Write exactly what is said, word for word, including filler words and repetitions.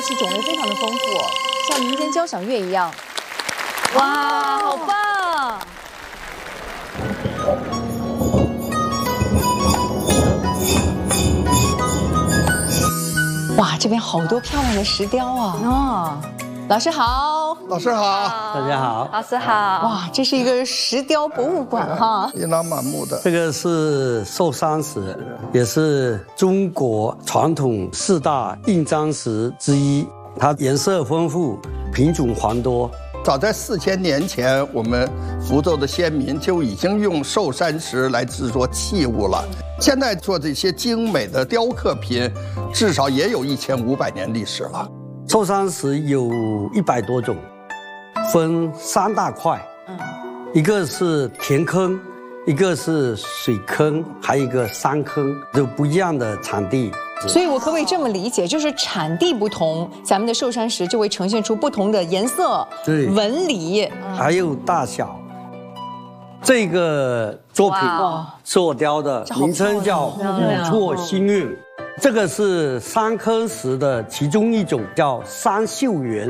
器种类非常的丰富，像民间交响乐一样。哇，好棒！哇，这边好多漂亮的石雕啊！哦，老师好， 老师好， 大家好， 老师好。哇，这是一个石雕博物馆哈， 琳琅满目的。 这个是寿山石，也是中国传统四大印章石之一，它颜色丰富，品种繁多。 早在四千年前，我们福州的先民就已经用寿山石来制作器物了。现在做这些精美的雕刻品，至少也有一千五百年历史了。 寿山石有一百多种，分三大块，嗯，一个是田坑，一个是水坑，还有一个山坑，有不一样的产地。 所以我可不可以这么理解，就是产地不同，咱们的寿山石就会呈现出不同的颜色、 对纹理， 还有大小。这个作品塑雕的名称叫五错星运，这个是三坑石的其中一种，叫三秀园。